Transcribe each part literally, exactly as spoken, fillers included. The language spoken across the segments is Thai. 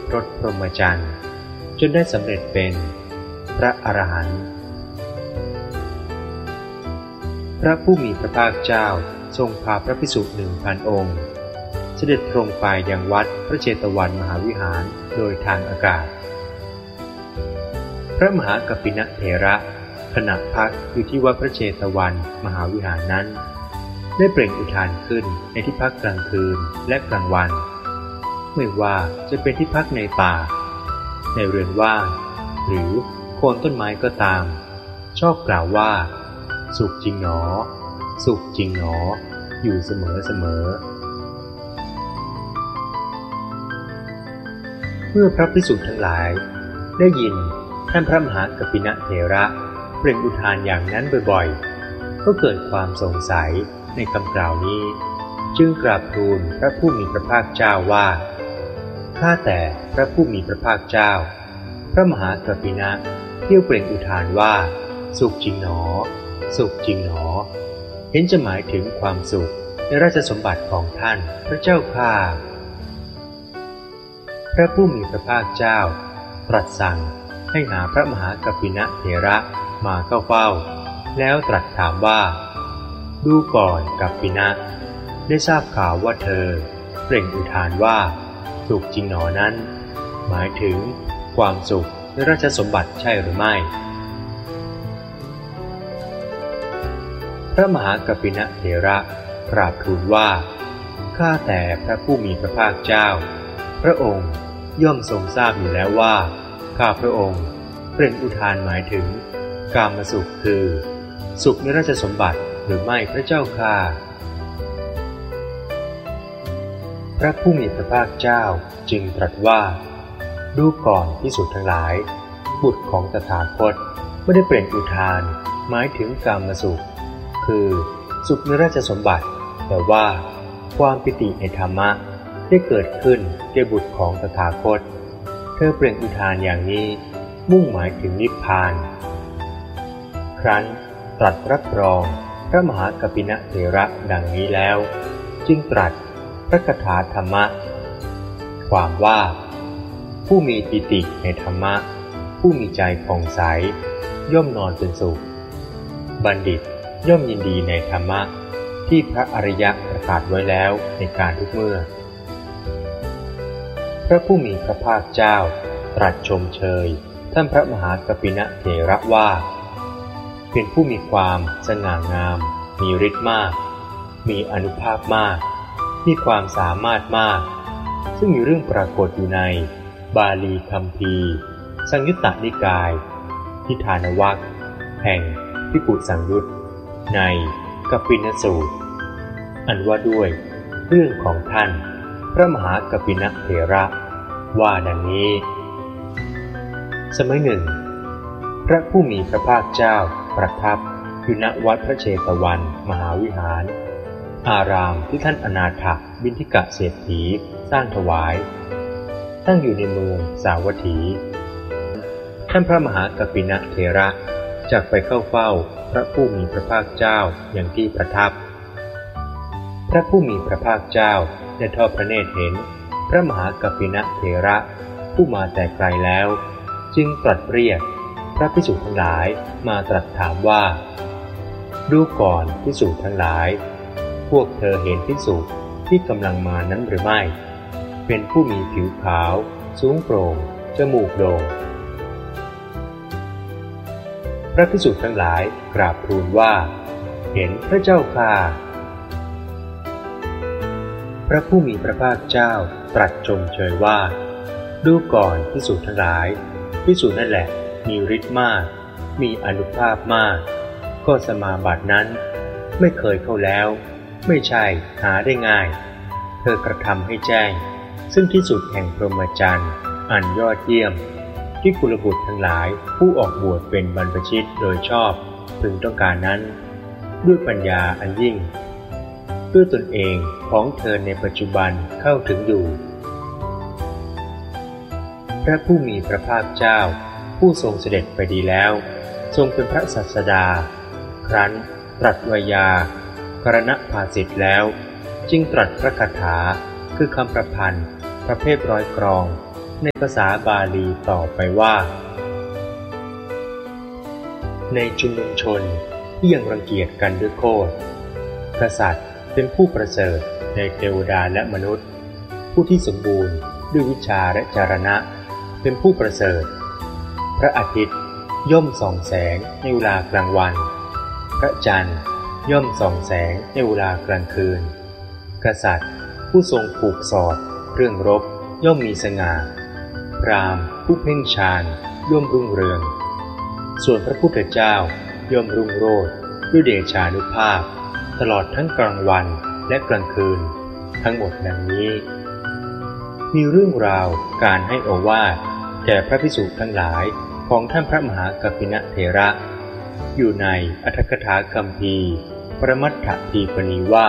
พรตพรหมจรรย์จนได้สำเร็จเป็นพระอรหันต์พระผู้มีพระภาคเจ้าทรงพาพระภิกษุหนึ่งพันองค์เสด็จตรงไปยังวัดพระเชตวันมหาวิหารโดยทางอากาศพระมหากัปปินะเถระขณะพักอยู่ที่วัดพระเชตวันมหาวิหารนั้นได้เปล่งอุทานขึ้นในที่พักกลางคืนและกลางวันไม่ว่าจะเป็นที่พักในป่าในเรือนว่างหรือโคนต้นไม้ก็ตามชอบกล่าวว่าสุขจริงหนอสุขจริงหนออยู่เสมอเสมอเมื่อพระภิกษุทั้งหลายได้ยินท่านพระมหากัปปินะเถระเปล่งอุทานอย่างนั้นบ่อยๆก็เกิดความสงสัยในคำกล่าวนี้จึงกราบทูลพระผู้มีพระภาคเจ้าว่าข้าแต่พระผู้มีพระภาคเจ้าพระมหากัปปินะเที่ยวเปล่งอุทานว่าสุขจริงหนอสุขจริงหนอเห็นจะหมายถึงความสุขในราชสมบัติของท่านพระเจ้าข้าพระผู้มีพระภาคเจ้าตรัสสั่งให้หาพระมหากัปปินะเถระมาเข้าเฝ้าแล้วตรัสถามว่าดูก่อนกัปปินะได้ทราบข่าวว่าเธอเปล่งอุทานว่าสุขจริงหนอนั้นหมายถึงความสุขในราชสมบัติใช่หรือไม่พระมหากัปปินะเถระกราบทูลว่าข้าแต่พระผู้มีพระภาคเจ้าพระองค์ย่อมทรงทราบอยู่แล้วว่าข้าพระองค์เปล่งอุทานหมายถึงกามสุขคือสุขในราชสมบัติหรือไม่พระเจ้าข้าพระผู้มีพระภาคเจ้าจึงตรัสว่าดูก่อนภิกษุทั้งหลายบุตรของตถาคตไม่ได้เปล่งอุทานหมายถึงกามสุขคือสุขในราชสมบัติแต่ว่าความปิติในธรรมะได้เกิดขึ้นแก่บุตรของตถาคตเธอเปล่งอุทานอย่างนี้มุ่งหมายถึงนิพพานครั้นตรัสรับรองพระมหากัปปินะเถระดังนี้แล้วจึงตรัสพระคาถาธรรมะความว่าผู้มีปิติในธรรมะผู้มีใจผ่องใสย่อมนอนเป็นสุขบัณฑิตย่อมยินดีในธรรมะที่พระอริยะประกาศไว้แล้วในการทุกเมื่อพระผู้มีพระภาคเจ้าตรัสชมเชยท่านพระมหากัปปินะเถระว่าเป็นผู้มีความสง่างามมีฤทธิ์มากมีอานุภาพมากมีความสามารถมากซึ่งมีเรื่องปรากฏอยู่ในบาลีคัมภีร์สังยุตตนิกายทิฏฐานวรรคแห่งภิกขุสังยุตในกัปปินะสูตรอันว่าด้วยเรื่องของท่านพระมหากัปปินะเถระว่าดังนี้สมัยหนึ่งพระผู้มีพระภาคเจ้าประทับอยู่ณวัดพระเชตวันมหาวิหารอารามที่ท่านอนาถบิณฑิกะเศรษฐีสร้างถวายตั้งอยู่ในเมืองสาวัตถีท่านพระมหากัปปินะเถระจักไปเข้าเฝ้าพระผู้มีพระภาคเจ้าอย่างที่ประทับพระผู้มีพระภาคเจ้าได้ทอดพระเนตรเห็นพระมหากัปปินะเถระผู้มาแต่ไกลแล้วจึงตรัสเรียกพระภิกษุทั้งหลายมาตรัสถามว่าดูก่อนภิกษุทั้งหลายพวกเธอเห็นภิกษุที่กำลังมานั้นหรือไม่เป็นผู้มีผิวขาวสูงโปร่งจมูกโด่งพระภิกษุทั้งหลายกราบทูลว่าเห็นพระเจ้าข้าพระผู้มีพระภาคเจ้าตรัสชมเชยว่าดูก่อนภิกษุทั้งหลายภิกษุนั่นแหละมีฤทธิ์มากมีอานุภาพมากก็สมาบัตินั้นไม่เคยเข้าแล้วไม่ใช่หาได้ง่ายเธอกระทำให้แจ้งซึ่งที่สุดแห่งพรหมจรรย์อันยอดเยี่ยมที่กุลบุตรทั้งหลายผู้ออกบวชเป็นบรรพชิตโดยชอบพึงต้องการนั้นด้วยปัญญาอันยิ่งด้วยตนเองของเธอในปัจจุบันเข้าถึงอยู่พระผู้มีพระภาคเจ้าผู้ทรงเสด็จไปดีแล้วทรงเป็นพระศาสดาครั้นตรัสวยากรณภาสิทธิ์แล้วจึงตรัสพระคาถาคือคำประพันธ์ประเภทร้อยกรองในภาษาบาลีต่อไปว่าในชุมนุมชนที่ยังรังเกียจกันด้วยโคตรกษัตริย์เป็นผู้ประเสริฐในเทวดาและมนุษย์ผู้ที่สมบูรณ์ด้วยวิชาและจารณะเป็นผู้ประเสริฐพระอาทิตย์ย่อมส่องแสงในเวลากลางวันพระจันทร์ย่อมส่องแสงในเวลากลางคืนกษัตริย์ผู้ทรงผูกสอดเครื่องรบย่อมมีสง่าพราหมณ์ผู้เพ่งฌานย่อมรุ่งเรืองส่วนพระพุทธเจ้าย่อมรุ่งโรจน์ด้วยเดชานุภาพตลอดทั้งกลางวันและกลางคืนทั้งหมดดังนี้มีเรื่องราวการให้โอวาทแก่พระภิกษุทั้งหลายของท่านพระมหากัปปินะเถระอยู่ในอรรถกถาคัมภีร์ปรมัตถทีปณีว่า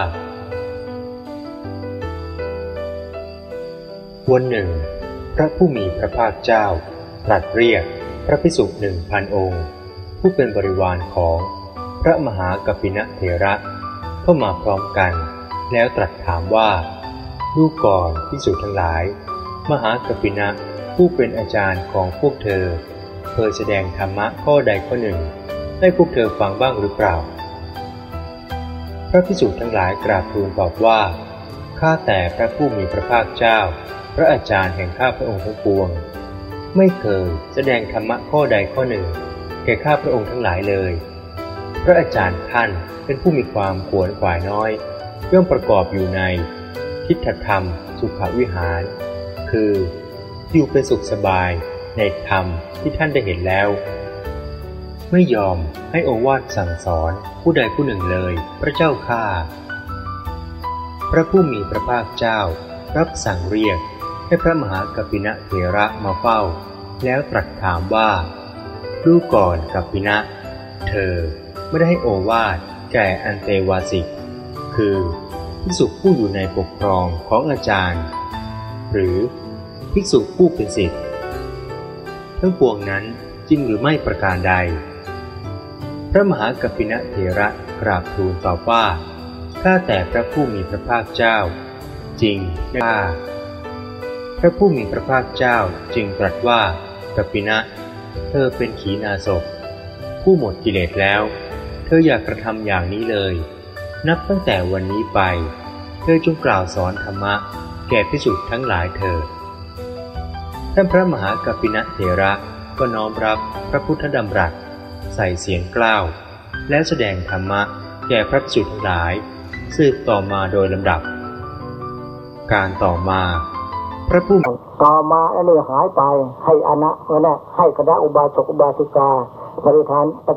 วันหนึ่งพระผู้มีพระภาคเจ้าตรัสเรียกพระภิกษุหนึ่งพันองค์ผู้เป็นบริวารของพระมหากัปปินะเถระเข้ามาพร้อมกันแล้วตรัสถามว่าดูก่อนภิกษุทั้งหลายมหากัปปินะผู้เป็นอาจารย์ของพวกเธอเคยแสดงธรรมะข้อใดข้อหนึ่งให้พวกเธอฟังบ้างหรือเปล่าพระภิกษุทั้งหลายกราบทูลตอบว่าข้าแต่พระผู้มีพระภาคเจ้าพระอาจารย์แห่งข้าพระองค์ทั้งปวงไม่เคยแสดงธรรมะข้อใดข้อหนึ่งแก่ข้าพระองค์ทั้งหลายเลยพระอาจารย์ท่านเป็นผู้มีความขวนขวายน้อยย่อมประกอบอยู่ในทิฏฐธรรมสุขวิหารคืออยู่เป็นสุขสบายในธรรมที่ท่านได้เห็นแล้วไม่ยอมให้โอวาทสั่งสอนผู้ใดผู้หนึ่งเลยพระเจ้าข้าพระผู้มีพระภาคเจ้ารับสั่งเรียกให้พระมหากัปปินะเถระมาเฝ้าแล้วตรัสถามว่าดูก่อนกัปปินะเธอไม่ได้ให้โอวาทแก่อันเตวาสิกคือภิกษุผู้อยู่ในปกครองของอาจารย์หรือภิกษุผู้เป็นศิษย์ทั้งปวงนั้นจริงหรือไม่ประการใดพระมหากัปปินะเถระกราบทูลตอบว่าข้าแต่พระผู้มีพระภาคเจ้าจริงข้าพระผู้มีพระภาคเจ้าจึงตรัสว่ากัปปินะเธอเป็นขีณาสพผู้หมดกิเลสแล้วเธออย่ากระทำอย่างนี้เลยนับตั้งแต่วันนี้ไปเธอจงกล่าวสอนธรรมะแก่ภิกษุทั้งหลายเถิดท่านพระมหากัปปินะเถระก็น้อมรับพระพุทธดำรัสใส่เสียงกล้าวแล้วแสดงธรรมะแก่พระภิกษุทั้งหลายสืบต่อมาโดยลำดับการต่อมาพระผู้ต่อมาอันนี้หายไปให้อนะเออนะให้คณะอุบาสกอุบาสิกาบริธานประ